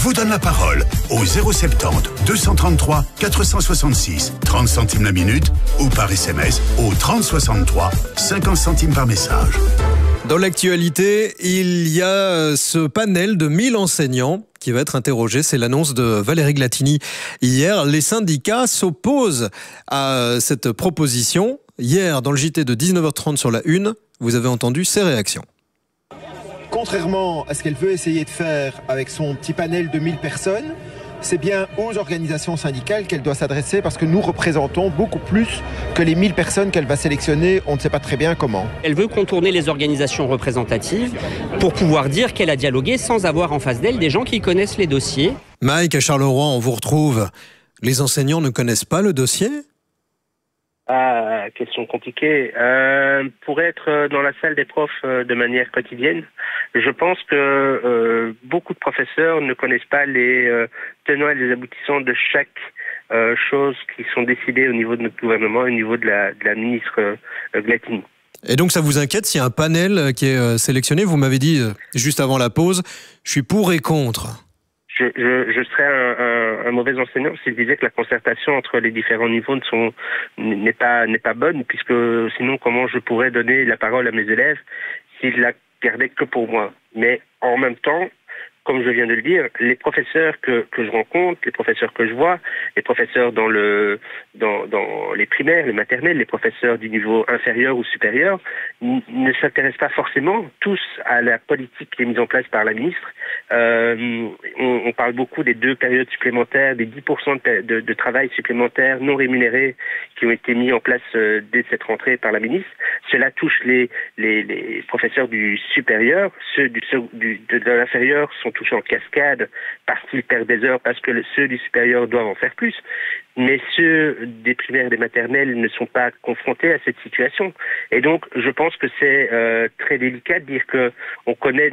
vous donne la parole au 070 233 466, 30 centimes la minute, ou par SMS au 3063, 50 centimes par message. Dans l'actualité, il y a ce panel de 1000 enseignants qui va être interrogé. C'est l'annonce de Valérie Glatini hier. Les syndicats s'opposent à cette proposition. Hier, dans le JT de 19h30 sur la Une, vous avez entendu ces réactions. Contrairement à ce qu'elle veut essayer de faire avec son petit panel de 1000 personnes, c'est bien aux organisations syndicales qu'elle doit s'adresser parce que nous représentons beaucoup plus que les 1000 personnes qu'elle va sélectionner, on ne sait pas très bien comment. Elle veut contourner les organisations représentatives pour pouvoir dire qu'elle a dialogué sans avoir en face d'elle des gens qui connaissent les dossiers. Mike, à Charleroi, on vous retrouve. Les enseignants ne connaissent pas le dossier ? Question compliquée. Pour être dans la salle des profs de manière quotidienne, je pense que beaucoup de professeurs ne connaissent pas les tenants et les aboutissants de chaque chose qui sont décidées au niveau de notre gouvernement, au niveau de la ministre Glatini. Et donc ça vous inquiète s'il y a un panel qui est sélectionné ? Vous m'avez dit juste avant la pause, je suis pour et contre. Je serais un mauvais enseignant s'il disait que la concertation entre les différents niveaux n'est pas bonne, puisque sinon comment je pourrais donner la parole à mes élèves s'ils la gardaient que pour moi. Mais en même temps, comme je viens de le dire, les professeurs que je rencontre, les professeurs que je vois, les professeurs dans les primaires, les maternelles, les professeurs du niveau inférieur ou supérieur, ne s'intéressent pas forcément tous à la politique qui est mise en place par la ministre. On parle beaucoup des 2 périodes supplémentaires, des 10% de travail supplémentaire non rémunéré qui ont été mis en place dès cette rentrée par la ministre. Cela touche les professeurs du supérieur, ceux de l'inférieur sont touchés en cascade parce qu'ils perdent des heures, parce que ceux du supérieur doivent en faire plus. Mais ceux des primaires et des maternelles ne sont pas confrontés à cette situation. Et donc, je pense que c'est très délicat de dire que on connaît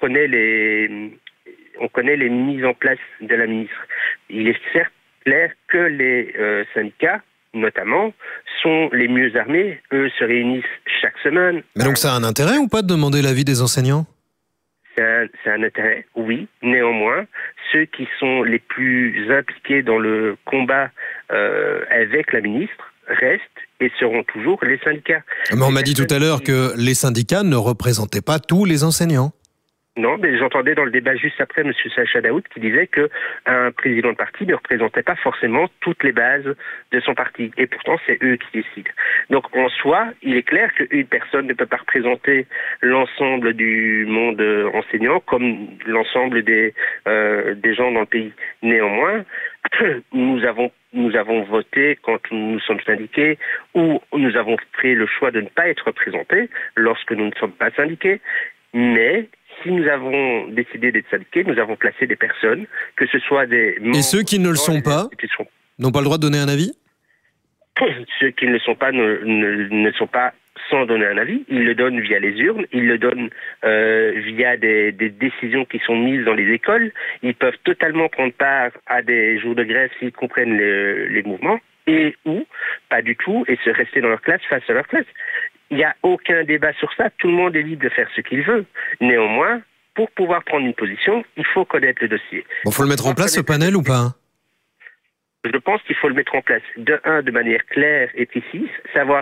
les mises en place de la ministre. Il est certes clair que les syndicats, notamment, sont les mieux armés. Eux se réunissent chaque semaine. Mais donc ça a un intérêt ou pas de demander l'avis des enseignants ? C'est un intérêt, oui. Néanmoins, ceux qui sont les plus impliqués dans le combat avec la ministre restent et seront toujours les syndicats. Mais on m'a dit tout à l'heure que les syndicats ne représentaient pas tous les enseignants. Non, mais j'entendais dans le débat juste après M. Sacha Daoud qui disait qu'un président de parti ne représentait pas forcément toutes les bases de son parti. Et pourtant, c'est eux qui décident. Donc, en soi, il est clair qu'une personne ne peut pas représenter l'ensemble du monde enseignant comme l'ensemble des gens dans le pays. Néanmoins, nous avons voté quand nous sommes syndiqués ou nous avons fait le choix de ne pas être représentés lorsque nous ne sommes pas syndiqués. Mais si nous avons décidé d'être syndiqués, nous avons placé des personnes, que ce soit des membres... Et ceux qui ne le sont pas, n'ont pas le droit de donner un avis ? Ceux qui ne le sont pas ne sont pas sans donner un avis. Ils le donnent via les urnes, ils le donnent via des décisions qui sont mises dans les écoles. Ils peuvent totalement prendre part à des jours de grève s'ils comprennent les mouvements, et ou pas du tout, et se rester dans leur classe face à leur classe. Il n'y a aucun débat sur ça. Tout le monde est libre de faire ce qu'il veut. Néanmoins, pour pouvoir prendre une position, il faut connaître le dossier. Bon, faut le mettre en place, ce panel, ou pas ? Je pense qu'il faut le mettre en place de manière claire et précise, savoir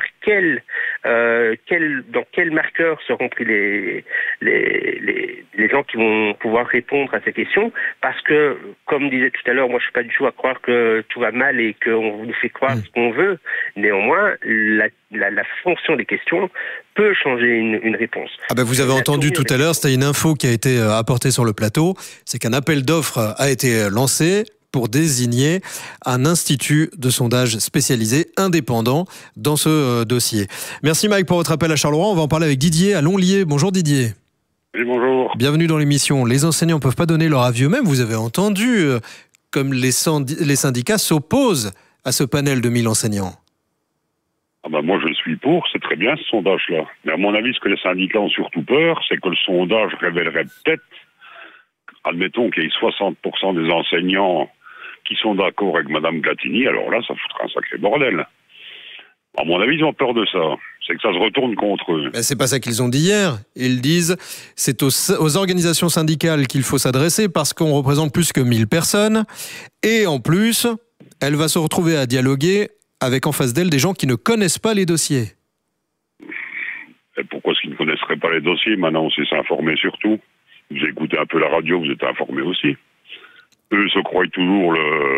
dans quel marqueur seront pris les gens qui vont pouvoir répondre à ces questions, parce que, comme disait tout à l'heure, moi je suis pas du tout à croire que tout va mal et qu'on nous fait croire ce qu'on veut. Néanmoins, la fonction des questions peut changer une réponse. Ah ben vous avez entendu tout à l'heure, c'était une info qui a été apportée sur le plateau, c'est qu'un appel d'offres a été lancé pour désigner un institut de sondage spécialisé indépendant dans ce dossier. Merci Mike pour votre appel à Charleroi. On va en parler avec Didier à Longlier. Bonjour Didier. Oui, bonjour. Bienvenue dans l'émission. Les enseignants ne peuvent pas donner leur avis eux-mêmes. Vous avez entendu comme les syndicats s'opposent à ce panel de 1000 enseignants. Ah ben moi je suis pour, c'est très bien ce sondage-là. Mais à mon avis, ce que les syndicats ont surtout peur, c'est que le sondage révélerait peut-être, admettons qu'il y ait 60% des enseignants qui sont d'accord avec Mme Glatini, alors là, ça foutra un sacré bordel. À mon avis, ils ont peur de ça. C'est que ça se retourne contre eux. C'est pas ça qu'ils ont dit hier. Ils disent c'est aux organisations syndicales qu'il faut s'adresser parce qu'on représente plus que 1000 personnes. Et en plus, elle va se retrouver à dialoguer avec en face d'elle des gens qui ne connaissent pas les dossiers. Et pourquoi est-ce qu'ils ne connaisseraient pas les dossiers? Maintenant, on sait s'informer surtout. Vous écoutez un peu la radio, vous êtes informés aussi. Eux se croient toujours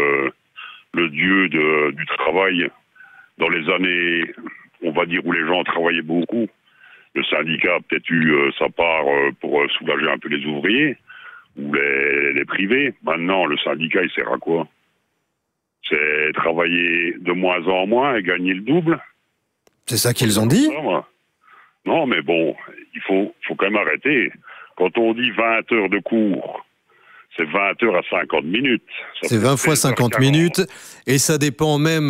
le dieu du travail. Dans les années, on va dire, où les gens travaillaient beaucoup, le syndicat a peut-être eu sa part pour soulager un peu les ouvriers ou les privés. Maintenant, le syndicat, il sert à quoi? C'est travailler de moins en moins et gagner le double. C'est ça qu'ils ont dit? Non, mais bon, il faut quand même arrêter. Quand on dit 20 heures de cours, c'est 20 heures à 50 minutes. C'est 20 fois 50 minutes. Et ça dépend même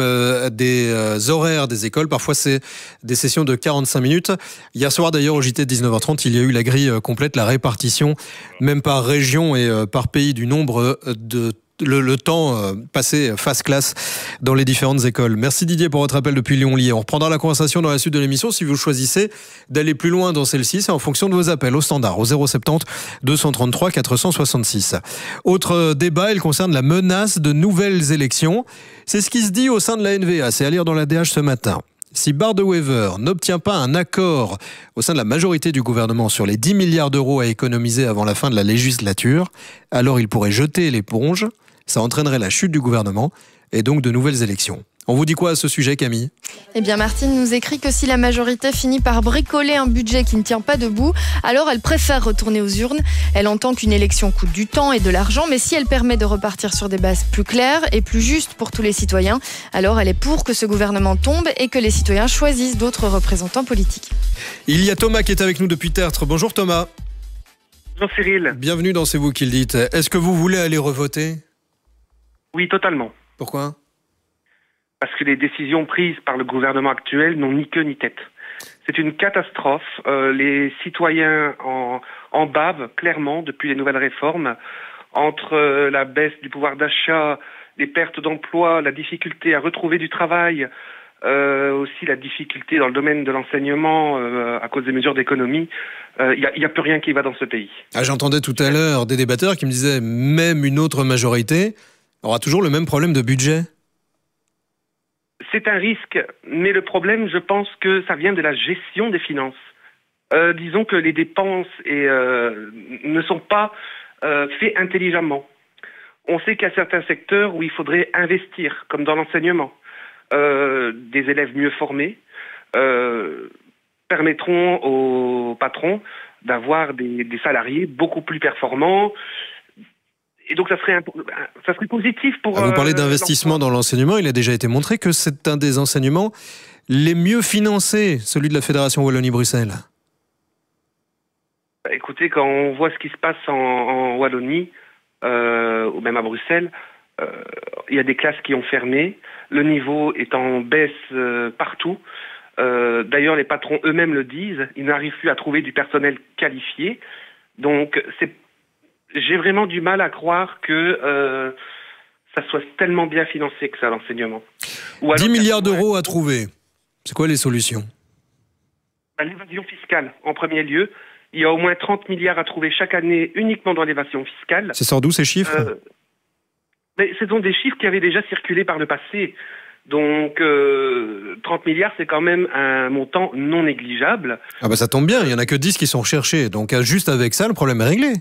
des horaires des écoles. Parfois, c'est des sessions de 45 minutes. Hier soir, d'ailleurs, au JT de 19h30, il y a eu la grille complète, la répartition, même par région et par pays, du nombre de le temps passé face classe dans les différentes écoles. Merci Didier pour votre appel depuis Lyon-Lié. On reprendra la conversation dans la suite de l'émission. Si vous choisissez d'aller plus loin dans celle-ci, c'est en fonction de vos appels au standard, au 070 233 466. Autre débat, il concerne la menace de nouvelles élections. C'est ce qui se dit au sein de la NVA. C'est à lire dans la DH ce matin. Si Bardewever n'obtient pas un accord au sein de la majorité du gouvernement sur les 10 milliards d'euros à économiser avant la fin de la législature, alors il pourrait jeter l'éponge. Ça entraînerait la chute du gouvernement et donc de nouvelles élections. On vous dit quoi à ce sujet, Camille? Eh bien, Martine nous écrit que si la majorité finit par bricoler un budget qui ne tient pas debout, alors elle préfère retourner aux urnes. Elle entend qu'une élection coûte du temps et de l'argent, mais si elle permet de repartir sur des bases plus claires et plus justes pour tous les citoyens, alors elle est pour que ce gouvernement tombe et que les citoyens choisissent d'autres représentants politiques. Il y a Thomas qui est avec nous depuis Tertre. Bonjour Thomas. Bonjour Cyril. Bienvenue dans C'est vous qui le dites. Est-ce que vous voulez aller revoter? Oui, totalement. Pourquoi? Parce que les décisions prises par le gouvernement actuel n'ont ni queue ni tête. C'est une catastrophe. Les citoyens en bavent clairement depuis les nouvelles réformes. Entre la baisse du pouvoir d'achat, les pertes d'emploi, la difficulté à retrouver du travail, aussi la difficulté dans le domaine de l'enseignement à cause des mesures d'économie, il n'y a plus rien qui va dans ce pays. J'entendais tout à l'heure des débatteurs qui me disaient même une autre majorité aura toujours le même problème de budget. C'est un risque, mais le problème, je pense que ça vient de la gestion des finances. Disons que les dépenses ne sont pas faites intelligemment. On sait qu'il y a certains secteurs où il faudrait investir, comme dans l'enseignement. Des élèves mieux formés permettront aux patrons d'avoir des salariés beaucoup plus performants. Et donc ça serait positif pour... Vous parlez d'investissement dans l'enseignement. Il a déjà été montré que c'est un des enseignements les mieux financés, celui de la Fédération Wallonie-Bruxelles. Écoutez, quand on voit ce qui se passe en Wallonie, ou même à Bruxelles, il y a des classes qui ont fermé. Le niveau est en baisse partout. D'ailleurs, les patrons eux-mêmes le disent. Ils n'arrivent plus à trouver du personnel qualifié. Donc, j'ai vraiment du mal à croire que ça soit tellement bien financé que ça, l'enseignement. 10 milliards d'euros à trouver. C'est quoi les solutions? L'évasion fiscale, en premier lieu. Il y a au moins 30 milliards à trouver chaque année uniquement dans l'évasion fiscale. Ça sort d'où ces chiffres? Mais ce sont des chiffres qui avaient déjà circulé par le passé. Donc 30 milliards, c'est quand même un montant non négligeable. Ah bah ça tombe bien, il n'y en a que 10 qui sont recherchés. Donc juste avec ça, le problème est réglé.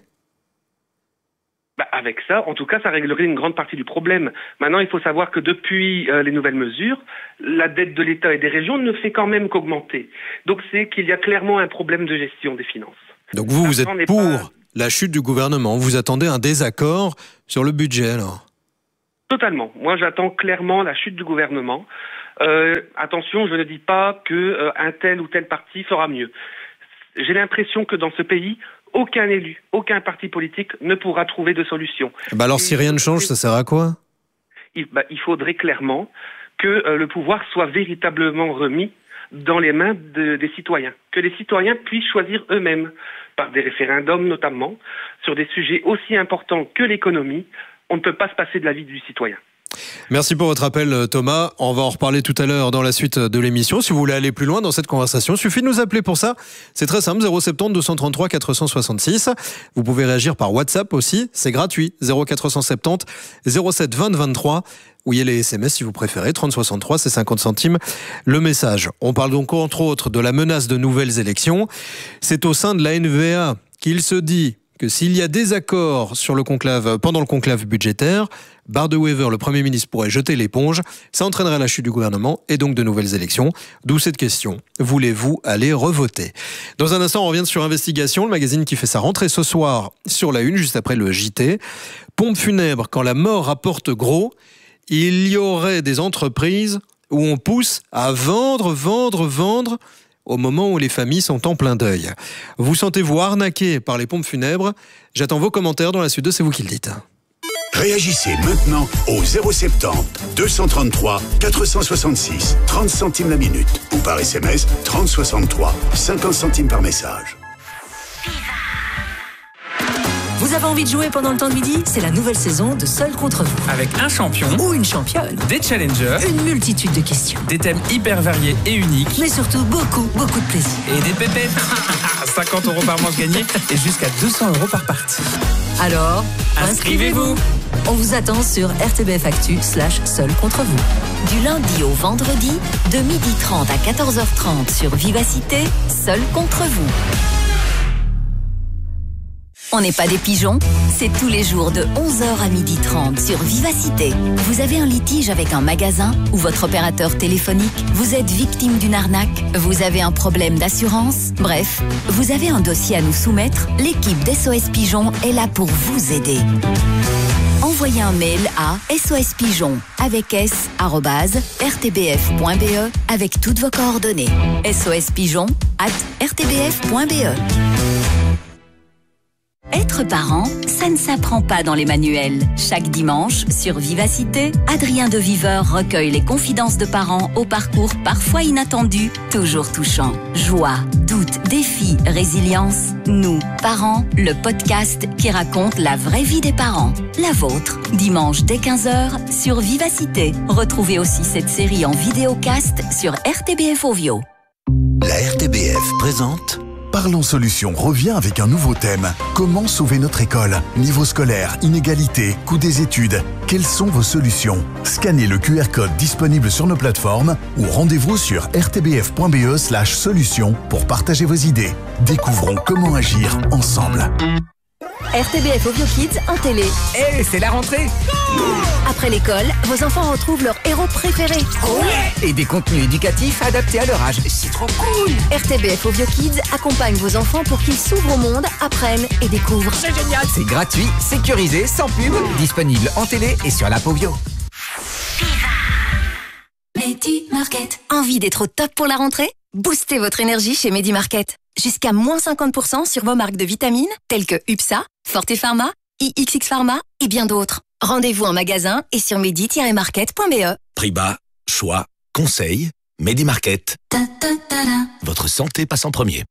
Avec ça, en tout cas, ça réglerait une grande partie du problème. Maintenant, il faut savoir que depuis les nouvelles mesures, la dette de l'État et des régions ne fait quand même qu'augmenter. Donc c'est qu'il y a clairement un problème de gestion des finances. Donc vous êtes pour la chute du gouvernement. Vous attendez un désaccord sur le budget, alors? Totalement. Moi, j'attends clairement la chute du gouvernement. Attention, je ne dis pas qu'un tel ou tel parti fera mieux. J'ai l'impression que dans ce pays, aucun élu, aucun parti politique ne pourra trouver de solution. Alors si rien ne change, ça sert à quoi? Il faudrait clairement que le pouvoir soit véritablement remis dans les mains des citoyens. Que les citoyens puissent choisir eux-mêmes, par des référendums notamment, sur des sujets aussi importants que l'économie. On ne peut pas se passer de l'avis du citoyen. Merci pour votre appel, Thomas. On va en reparler tout à l'heure dans la suite de l'émission. Si vous voulez aller plus loin dans cette conversation, il suffit de nous appeler pour ça. C'est très simple, 070 233 466. Vous pouvez réagir par WhatsApp aussi, c'est gratuit, 0470 07 20 23. Ou il y a les SMS si vous préférez, 3063, c'est 50 centimes le message. On parle donc entre autres de la menace de nouvelles élections. C'est au sein de la NVA qu'il se dit que s'il y a des accords sur le conclave, pendant le conclave budgétaire, Bardewever, le Premier ministre, pourrait jeter l'éponge. Ça entraînerait la chute du gouvernement et donc de nouvelles élections. D'où cette question. Voulez-vous aller revoter ? Dans un instant, on revient sur Investigation, le magazine qui fait sa rentrée ce soir sur la une, juste après le JT. Pompe funèbre, quand la mort rapporte gros, il y aurait des entreprises où on pousse à vendre au moment où les familles sont en plein deuil. Vous sentez-vous arnaqué par les pompes funèbres ? J'attends vos commentaires dans la suite de C'est vous qui le dites. Réagissez maintenant au 070 233 466, 30 centimes la minute, ou par SMS 3063, 50 centimes par message. Vous avez envie de jouer pendant le temps de midi ? C'est la nouvelle saison de Seul contre vous. Avec un champion ou une championne, des challengers, une multitude de questions, des thèmes hyper variés et uniques, mais surtout beaucoup de plaisir. Et des pépettes. 50 € par manche gagnée et jusqu'à 200 € par partie. Alors, inscrivez-vous. On vous attend sur RTBF Actu /Seul contre vous. Du lundi au vendredi, de 12h30 à 14h30 sur Vivacité, Seul contre vous. On n'est pas des pigeons, c'est tous les jours de 11h à 12h30 sur Vivacité. Vous avez un litige avec un magasin ou votre opérateur téléphonique, vous êtes victime d'une arnaque, vous avez un problème d'assurance, bref, vous avez un dossier à nous soumettre, l'équipe d'SOS Pigeon est là pour vous aider. Envoyez un mail à sospigeon avec s@rtbf.be avec toutes vos coordonnées. sospigeon@rtbf.be. Être parent, ça ne s'apprend pas dans les manuels. Chaque dimanche, sur Vivacité, Adrien de Viveur recueille les confidences de parents au parcours parfois inattendu, toujours touchant. Joie, doute, défi, résilience. Nous, parents, le podcast qui raconte la vraie vie des parents. La vôtre, dimanche dès 15h sur Vivacité. Retrouvez aussi cette série en vidéocast sur RTBF Ovio. La RTBF présente Parlons Solutions revient avec un nouveau thème. Comment sauver notre école ? Niveau scolaire, inégalité, coût des études. Quelles sont vos solutions ? Scannez le QR code disponible sur nos plateformes ou rendez-vous sur rtbf.be/solutions pour partager vos idées. Découvrons comment agir ensemble. RTBF Ovio Kids en télé. C'est la rentrée. Après l'école, vos enfants retrouvent leur héros préféré. Et des contenus éducatifs adaptés à leur âge. C'est trop cool. RTBF Ovio Kids accompagne vos enfants pour qu'ils s'ouvrent au monde, apprennent et découvrent. C'est génial. C'est gratuit, sécurisé, sans pub. Disponible en télé et sur l'app Ovio. Medi Market. Envie d'être au top pour la rentrée ? Boostez votre énergie chez Medi Market. Jusqu'à moins 50% sur vos marques de vitamines telles que UPSA, Forte Pharma, IXX Pharma et bien d'autres. Rendez-vous en magasin et sur medi-market.be. Prix bas, choix, conseil, Medi Market. Votre santé passe en premier.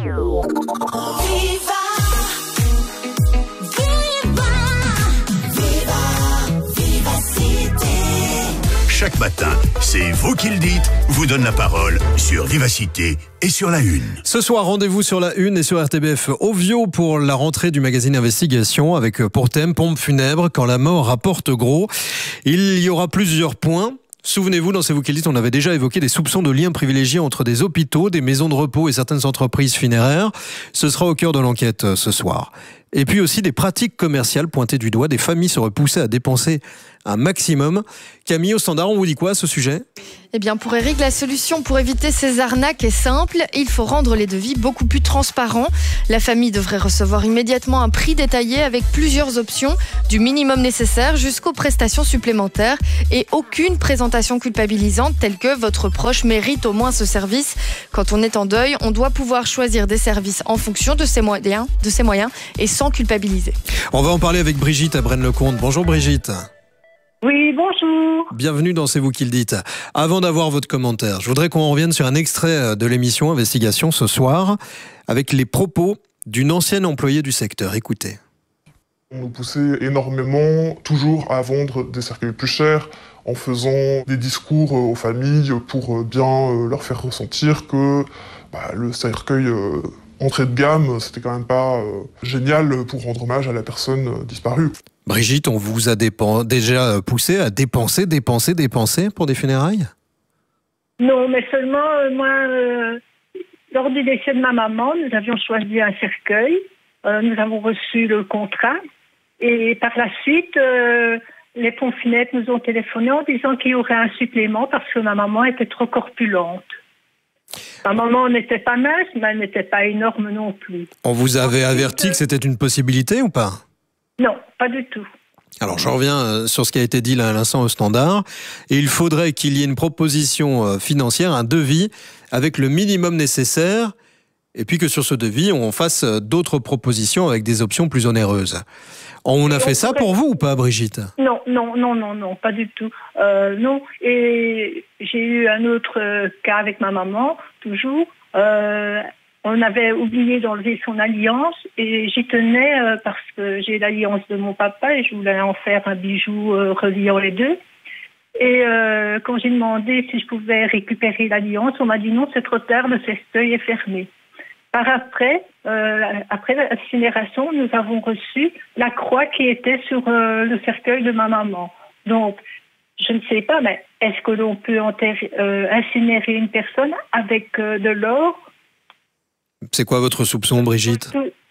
Chaque matin, c'est vous qui le dites, vous donne la parole sur Vivacité et sur la Une. Ce soir, rendez-vous sur la Une et sur RTBF Ovio pour la rentrée du magazine Investigation avec pour thème Pompe funèbre, quand la mort rapporte gros. Il y aura plusieurs points. Souvenez-vous, dans C'est vous qui le dites, on avait déjà évoqué des soupçons de liens privilégiés entre des hôpitaux, des maisons de repos et certaines entreprises funéraires. Ce sera au cœur de l'enquête ce soir. Et puis aussi des pratiques commerciales pointées du doigt. Des familles seraient poussées à dépenser un maximum. Camille, au standard, on vous dit quoi à ce sujet ? Eh bien, pour Eric, la solution pour éviter ces arnaques est simple. Il faut rendre les devis beaucoup plus transparents. La famille devrait recevoir immédiatement un prix détaillé avec plusieurs options, du minimum nécessaire jusqu'aux prestations supplémentaires et aucune présentation culpabilisante telle que votre proche mérite au moins ce service. Quand on est en deuil, on doit pouvoir choisir des services en fonction de ses moyens et sans culpabiliser. On va en parler avec Brigitte à Braine-le-Comte. Bonjour Brigitte. Oui, bonjour. Bienvenue dans C'est vous qui le dites. Avant d'avoir votre commentaire, je voudrais qu'on revienne sur un extrait de l'émission Investigation ce soir avec les propos d'une ancienne employée du secteur. Écoutez. On nous poussait énormément, toujours à vendre des cercueils plus chers, en faisant des discours aux familles pour bien leur faire ressentir que le cercueil entrée de gamme, c'était quand même pas génial pour rendre hommage à la personne disparue. Brigitte, on vous a déjà poussé à dépenser pour des funérailles ? Non, mais seulement, lors du décès de ma maman, nous avions choisi un cercueil, nous avons reçu le contrat, et par la suite, les pompes funèbres nous ont téléphoné en disant qu'il y aurait un supplément parce que ma maman était trop corpulente. Ma maman n'était pas mince, mais elle n'était pas énorme non plus. On vous avait averti que c'était une possibilité ou pas ? Non, pas du tout. Alors, je reviens sur ce qui a été dit là à l'instant au standard. Et il faudrait qu'il y ait une proposition financière, un devis, avec le minimum nécessaire, et puis que sur ce devis, on fasse d'autres propositions avec des options plus onéreuses. On a fait ça pour vous ou pas, Brigitte ? Non, pas du tout. Non, et j'ai eu un autre cas avec ma maman, toujours. On avait oublié d'enlever son alliance et j'y tenais parce que j'ai l'alliance de mon papa et je voulais en faire un bijou reliant les deux. Et quand j'ai demandé si je pouvais récupérer l'alliance, on m'a dit non, c'est trop tard, le cercueil est fermé. Par après l'incinération, nous avons reçu la croix qui était sur le cercueil de ma maman. Donc, je ne sais pas, mais est-ce que l'on peut incinérer une personne avec de l'or ? C'est quoi votre soupçon, Brigitte ?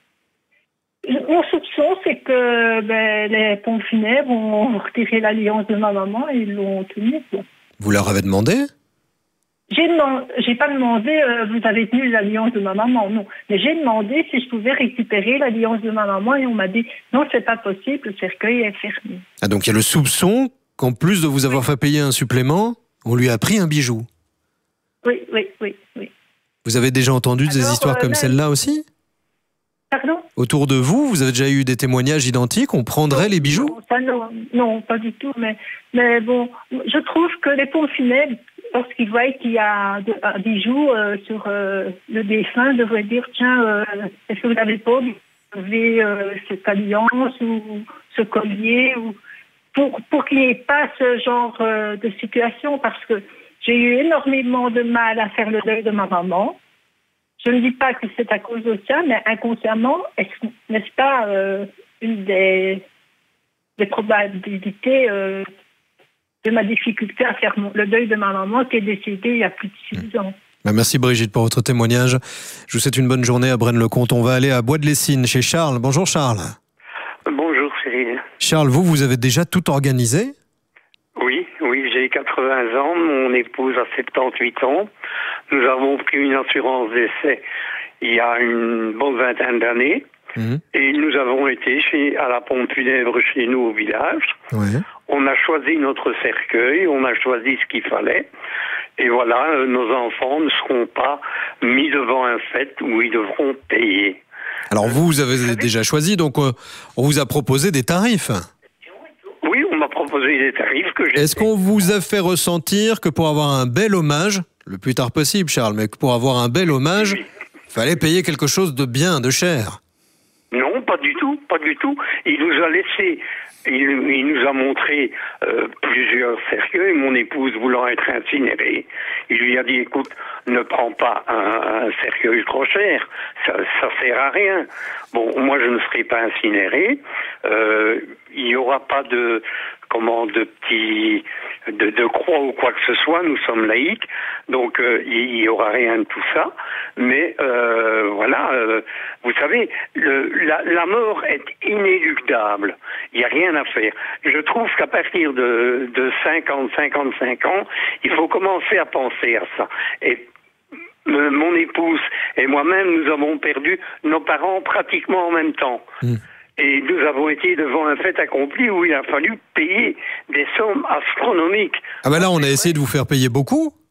Mon soupçon, c'est que les pompes funèbres ont retiré l'alliance de ma maman et ils l'ont tenue. Vous leur avez demandé ? J'ai pas demandé, vous avez tenu l'alliance de ma maman, non. Mais j'ai demandé si je pouvais récupérer l'alliance de ma maman et on m'a dit non, c'est pas possible, le cercueil est fermé. Ah, donc il y a le soupçon qu'en plus de vous avoir fait payer un supplément, on lui a pris un bijou. Oui. Vous avez déjà entendu des histoires comme celle-là aussi ? Pardon ? Autour de vous, vous avez déjà eu des témoignages identiques ? On prendrait les bijoux ? Non, pas du tout. Mais bon, je trouve que les pompes funèbres, lorsqu'ils voient qu'il y a un bijou sur le défunt, devraient dire tiens, est-ce que vous n'avez pas enlevé cette alliance ou ce collier ou pour qu'il n'y ait pas ce genre de situation, parce que j'ai eu énormément de mal à faire le deuil de ma maman. Je ne dis pas que c'est à cause de ça, mais inconsciemment, n'est-ce pas une des probabilités de ma difficulté à faire le deuil de ma maman qui est décédée il y a plus de 6 ans. Merci Brigitte pour votre témoignage. Je vous souhaite une bonne journée à Braine-le-Comte. On va aller à Bois-de-Lessines chez Charles. Bonjour Charles. Bonjour Cyril. Charles, vous avez déjà tout organisé ? Oui, j'ai 80 ans, mon épouse a 78 ans. Nous avons pris une assurance décès il y a une bonne vingtaine d'années. Et nous avons été à la pompe funèbre chez nous au village. Ouais. On a choisi notre cercueil, on a choisi ce qu'il fallait. Et voilà, nos enfants ne seront pas mis devant un fait où ils devront payer. Alors vous avez déjà choisi, donc on vous a proposé des tarifs. Oui, on m'a proposé des tarifs que j'ai... Est-ce qu'on vous a fait ressentir que pour avoir un bel hommage, le plus tard possible Charles, mais que pour avoir un bel hommage, fallait payer quelque chose de bien, de cher ? Non, pas du tout. Il nous a laissé, il nous a montré plusieurs cercueils. Mon épouse voulant être incinérée, il lui a dit écoute, ne prends pas un cercueil trop cher, ça sert à rien. Bon, moi je ne serai pas incinéré. Il n'y aura pas de croix ou quoi que ce soit, nous sommes laïcs, donc il n'y aura rien de tout ça, mais vous savez, la mort est inéluctable, il n'y a rien à faire. Je trouve qu'à partir de 50-55 ans, il faut commencer à penser à ça. Et mon épouse et moi-même, nous avons perdu nos parents pratiquement en même temps. Et nous avons été devant un fait accompli où il a fallu payer des sommes astronomiques. Ah ben là, on a essayé de vous faire payer beaucoup.